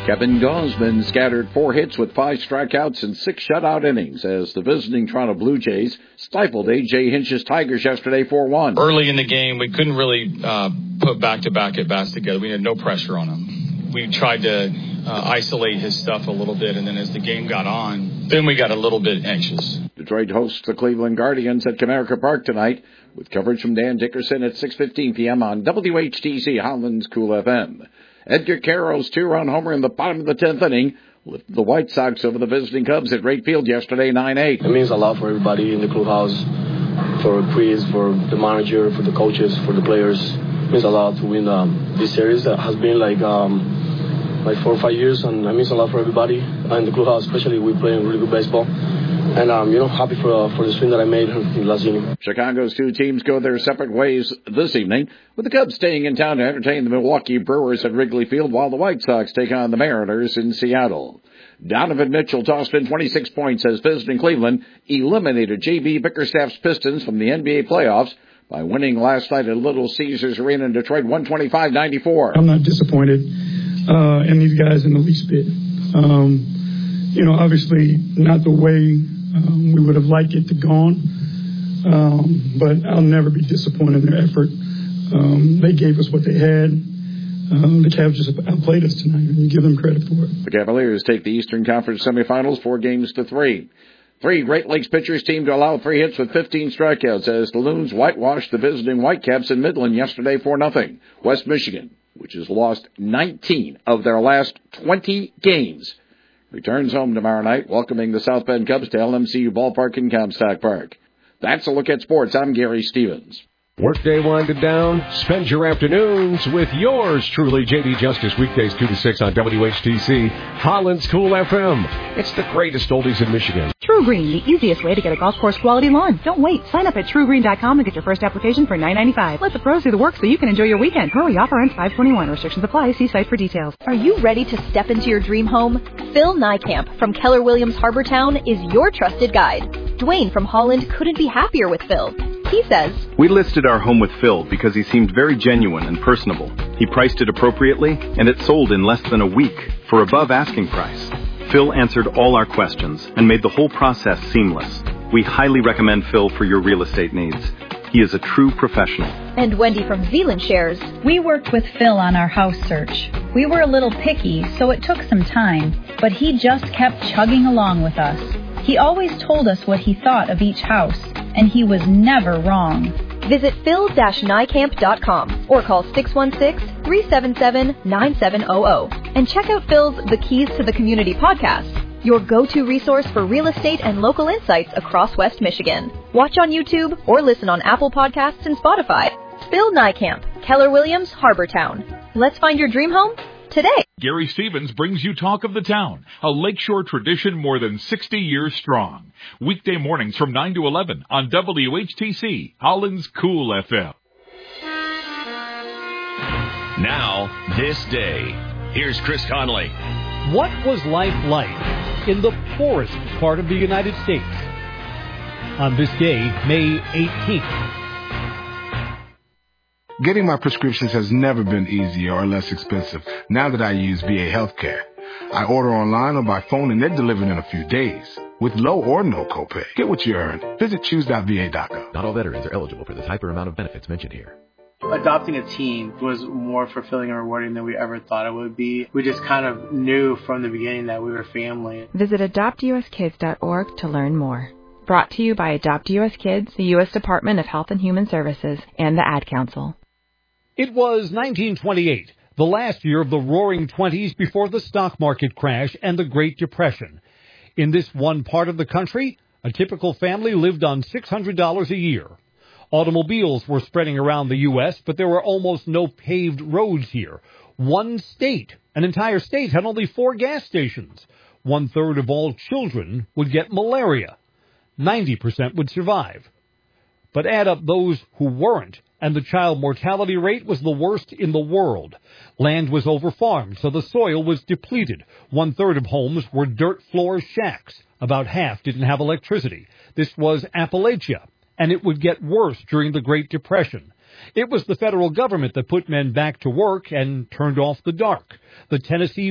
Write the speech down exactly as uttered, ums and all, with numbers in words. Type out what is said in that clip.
Kevin Gausman scattered four hits with five strikeouts and six shutout innings as the visiting Toronto Blue Jays stifled A J Hinch's Tigers yesterday four one. Early in the game, we couldn't really uh, put back-to-back at-bats together. We had no pressure on him. We tried to uh, isolate his stuff a little bit, and then as the game got on, then we got a little bit anxious. Detroit hosts the Cleveland Guardians at Comerica Park tonight with coverage from Dan Dickerson at six fifteen p.m. on W H T C Holland's Cool F M. Edgar Caro's two-run homer in the bottom of the tenth inning lifted the White Sox over the visiting Cubs at Wright Field yesterday nine eight. It means a lot for everybody in the clubhouse, for Chris, for the manager, for the coaches, for the players. It means a lot to win um, this series that has been like um, like four or five years, and it means a lot for everybody in the clubhouse, especially we playing really good baseball. And I'm, um, you know, happy for uh, for the swing that I made in the last inning. Chicago's two teams go their separate ways this evening, with the Cubs staying in town to entertain the Milwaukee Brewers at Wrigley Field, while the White Sox take on the Mariners in Seattle. Donovan Mitchell tossed in twenty-six points as visiting Cleveland eliminated J B Bickerstaff's Pistons from the N B A playoffs by winning last night at Little Caesars Arena in Detroit one twenty-five ninety-four. I'm not disappointed uh, in these guys in the least bit. Um, you know, obviously not the way Um, we would have liked it to gone, um, but I'll never be disappointed in their effort. Um, they gave us what they had. Um, the Cavs just outplayed us tonight, and you give them credit for it. The Cavaliers take the Eastern Conference semifinals four games to three. Three Great Lakes pitchers team to allow three hits with fifteen strikeouts as the Loons whitewashed the visiting Whitecaps in Midland yesterday four nothing. West Michigan, which has lost nineteen of their last twenty games, returns home tomorrow night, welcoming the South Bend Cubs to L M C U Ballpark in Comstock Park. That's a look at sports. I'm Gary Stevens. Workday winded down. Spend your afternoons with yours truly, J D Justice, weekdays two to six on W H T C, Holland's Cool F M. It's the greatest oldies in Michigan. True Green, the easiest way to get a golf course quality lawn. Don't wait. Sign up at true green dot com and get your first application for nine ninety-five. Let the pros do the work so you can enjoy your weekend. Hurry, offer ends five twenty-one. Restrictions apply. See site for details. Are you ready to step into your dream home? Phil Niekamp from Keller Williams Harbortown is your trusted guide. Dwayne from Holland couldn't be happier with Phil. He says, "We listed our home with Phil because he seemed very genuine and personable. He priced it appropriately, and it sold in less than a week for above asking price. Phil answered all our questions and made the whole process seamless. We highly recommend Phil for your real estate needs. He is a true professional." And Wendy from Zealand shares, "We worked with Phil on our house search. We were a little picky, so it took some time, but he just kept chugging along with us. He always told us what he thought of each house, and he was never wrong." Visit phil dash niekamp dot com or call six one six, three seven seven, nine seven zero zero and check out Phil's The Keys to the Community podcast, your go-to resource for real estate and local insights across West Michigan. Watch on YouTube or listen on Apple Podcasts and Spotify. Phil Niekamp, Keller Williams, Harbortown. Let's find your dream home today. Gary Stevens brings you Talk of the Town, a lakeshore tradition more than sixty years strong. Weekday mornings from nine to eleven on W H T C, Holland's Cool F M. Now, this day. Here's Chris Conley. What was life like in the poorest part of the United States on this day, May eighteenth? Getting my prescriptions has never been easier or less expensive now that I use V A Healthcare. I order online or by phone and they're delivered in a few days with low or no copay. Get what you earn. Visit choose dot v a dot gov. Not all veterans are eligible for the type or amount of benefits mentioned here. Adopting a teen was more fulfilling and rewarding than we ever thought it would be. We just kind of knew from the beginning that we were family. Visit adopt u s kids dot org to learn more. Brought to you by Adopt U S Kids, the U S Department of Health and Human Services, and the Ad Council. It was nineteen twenty-eight, the last year of the roaring twenties before the stock market crash and the Great Depression. In this one part of the country, a typical family lived on six hundred dollars a year. Automobiles were spreading around the U S, but there were almost no paved roads here. One state, an entire state, had only four gas stations. One-third of all children would get malaria. ninety percent would survive. But add up those who weren't, and the child mortality rate was the worst in the world. Land was overfarmed, so the soil was depleted. One-third of homes were dirt floor shacks. About half didn't have electricity. This was Appalachia, and it would get worse during the Great Depression. It was the federal government that put men back to work and turned off the dark. The Tennessee